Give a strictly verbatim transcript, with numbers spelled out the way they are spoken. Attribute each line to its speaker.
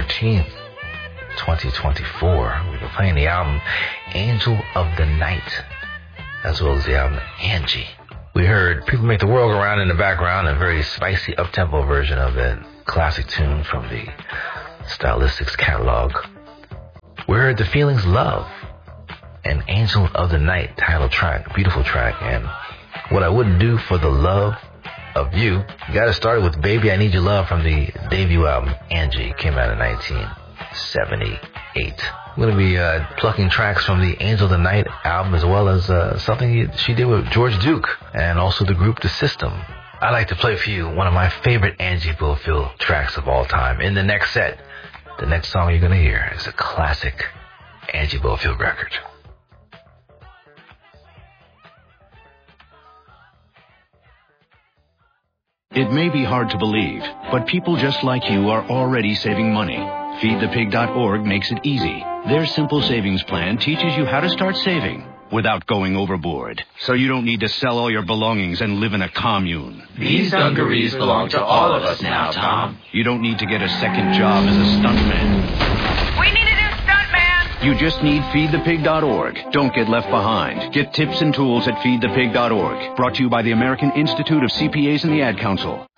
Speaker 1: fourteenth, twenty twenty-four. We've been playing the album Angel of the Night, as well as the album Angie. We heard People Make the World Go Round in the background, a very spicy up-tempo version of that classic tune from the Stylistics catalog. We heard The Feelings Love and Angel of the Night title track, beautiful track. And What I Wouldn't Do for the Love of You, you got to start with Baby I Need Your Love from the debut album Angie, came out in nineteen seventy-eight. I'm going to be uh, plucking tracks from the Angel of the Night album, as well as uh, something he, she did with George Duke and also the group The System. I'd like to play for you one of my favorite Angie Bofill tracks of all time. In the next set, the next song you're going to hear is a classic Angie Bofill record.
Speaker 2: It may be hard to believe, but people just like you are already saving money. feed the pig dot org makes it easy. Their simple savings plan teaches you how to start saving without going overboard, so you don't need to sell all your belongings and live in a commune.
Speaker 3: These dungarees belong to all of us now, Tom.
Speaker 2: You don't need to get a second job as a stuntman.
Speaker 4: We need a new stuntman!
Speaker 2: You just need feed the pig dot org. Don't get left behind. Get tips and tools at feed the pig dot org. Brought to you by the American Institute of C P As and the Ad Council.